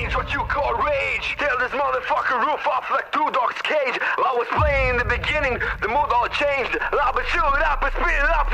change what you call rage. Tear this motherfucker roof off like two dogs' cage. I was playing in the beginning, the mood all changed. Lava shoot up and spit it up